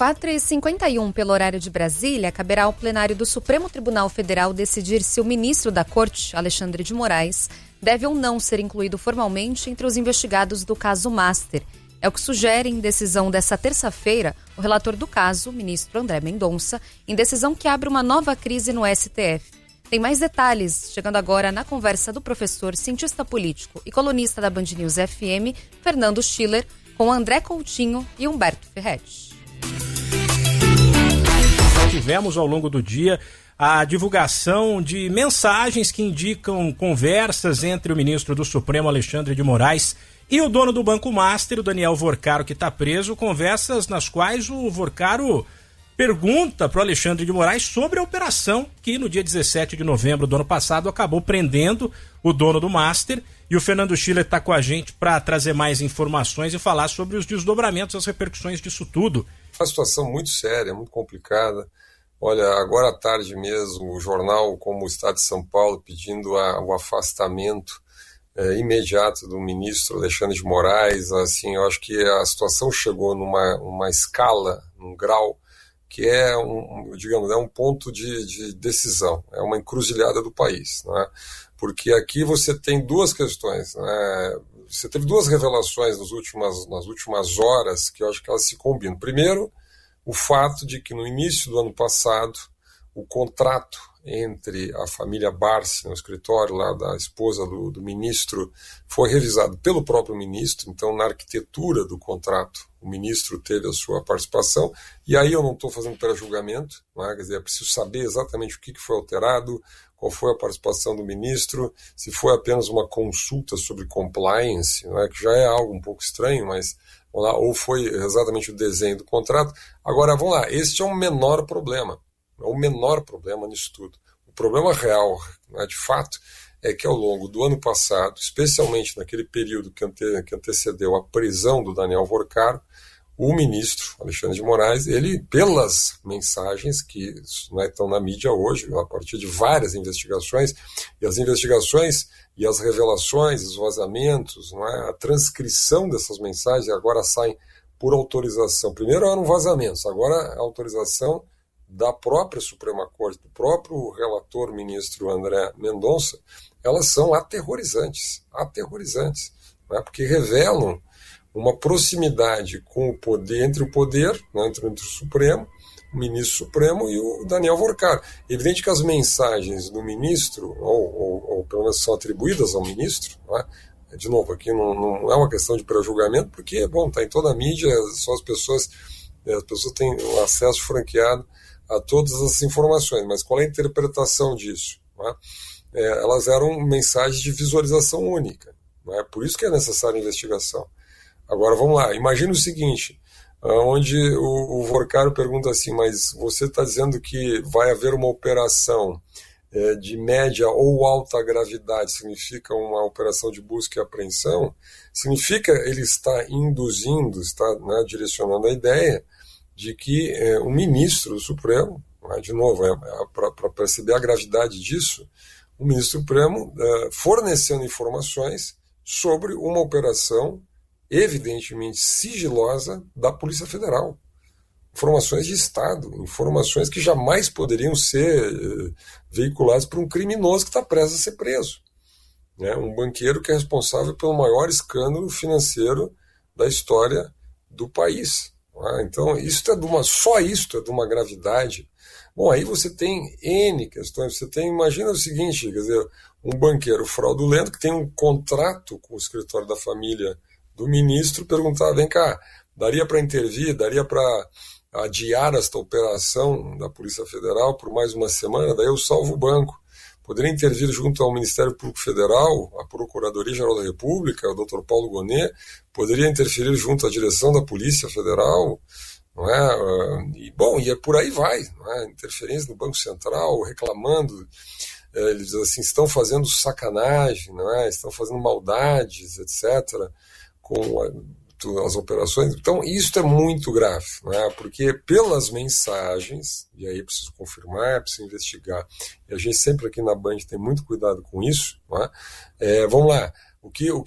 4h51 pelo horário de Brasília, caberá ao plenário do Supremo Tribunal Federal decidir se o ministro da Corte, Alexandre de Moraes, deve ou não ser incluído formalmente entre os investigados do caso Master. É o que sugere em decisão dessa terça-feira o relator do caso, o ministro André Mendonça, em decisão que abre uma nova crise no STF. Tem mais detalhes chegando agora na conversa do professor, cientista político e colunista da Band News FM, Fernando Schiller, com André Coutinho e Humberto Ferretti. Tivemos ao longo do dia a divulgação de mensagens que indicam conversas entre o ministro do Supremo, Alexandre de Moraes, e o dono do Banco Master, o Daniel Vorcaro, que está preso, conversas nas quais o Vorcaro pergunta para o Alexandre de Moraes sobre a operação que no dia 17 de novembro do ano passado acabou prendendo o dono do Master. E o Fernando Schiller está com a gente para trazer mais informações e falar sobre os desdobramentos, as repercussões disso tudo. Uma situação muito séria, muito complicada. Olha, agora à tarde mesmo, o jornal como o Estado de São Paulo pedindo o afastamento imediato do ministro Alexandre de Moraes. Assim, eu acho que a situação chegou numa escala, num grau, que é um ponto de decisão, é uma encruzilhada do país, né? Porque aqui você tem duas questões, né? Você teve duas revelações nas últimas horas que eu acho que elas se combinam. Primeiro, o fato de que no início do ano passado o contrato entre a família Barsi, no escritório lá da esposa do ministro, foi revisado pelo próprio ministro. Então, na arquitetura do contrato, o ministro teve a sua participação, e aí eu não estou fazendo pré-julgamento, né? Quer dizer, é preciso saber exatamente o que foi alterado, qual foi a participação do ministro, se foi apenas uma consulta sobre compliance, né? Que já é algo um pouco estranho, mas vamos lá, ou foi exatamente o desenho do contrato. Agora, vamos lá, este é o menor problema. É o menor problema nisso tudo. O problema real, né, de fato, é que ao longo do ano passado, especialmente naquele período que antecedeu a prisão do Daniel Vorcaro, o ministro Alexandre de Moraes, ele, pelas mensagens que, né, estão na mídia hoje, a partir de várias investigações, e as investigações e as revelações, os vazamentos, né, a transcrição dessas mensagens agora saem por autorização. Primeiro eram vazamentos, agora a autorização da própria Suprema Corte, do próprio relator ministro André Mendonça, elas são aterrorizantes, né, porque revelam uma proximidade com o poder, entre o poder, né, entre o Supremo, o ministro Supremo e o Daniel Vorcaro. É evidente que as mensagens do ministro, ou pelo menos são atribuídas ao ministro, né, de novo, aqui não é uma questão de pré-julgamento, porque, bom, está em toda a mídia, só as pessoas têm o acesso franqueado a todas as informações, mas qual é a interpretação disso? Né? Elas eram mensagens de visualização única, né? Por isso que é necessária investigação. Agora, vamos lá, imagine o seguinte, onde o Vorcaro pergunta assim, mas você está dizendo que vai haver uma operação de média ou alta gravidade, significa uma operação de busca e apreensão, significa ele está induzindo, está, né, direcionando a ideia de que o ministro do Supremo, de novo, para perceber a gravidade disso, o ministro Supremo fornecendo informações sobre uma operação evidentemente sigilosa da Polícia Federal. Informações de Estado, informações que jamais poderiam ser veiculadas por um criminoso que está prestes a ser preso. Né? Um banqueiro que é responsável pelo maior escândalo financeiro da história do país. Então, só isto é de uma gravidade. Bom, aí você tem N questões. Imagina o seguinte, quer dizer, um banqueiro fraudulento que tem um contrato com o escritório da família do ministro, perguntar, vem cá, daria para intervir, daria para adiar esta operação da Polícia Federal por mais uma semana, daí eu salvo o banco. Poderia intervir junto ao Ministério Público Federal, a Procuradoria-Geral da República, o Dr. Paulo Gonet, poderia interferir junto à direção da Polícia Federal, não é? E por aí vai, não é? Interferência no Banco Central, reclamando, eles dizem assim, estão fazendo sacanagem, não é? Estão fazendo maldades, etc., com as operações. Então, isso é muito grave, né? Porque pelas mensagens, e aí preciso confirmar, preciso investigar, e a gente sempre aqui na Band tem muito cuidado com isso, né? Vamos lá, o que